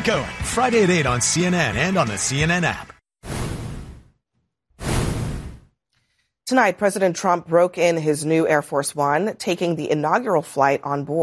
Get going Friday at 8 on CNN and on the CNN app. Tonight, President Trump broke in his new Air Force One, taking the inaugural flight on board.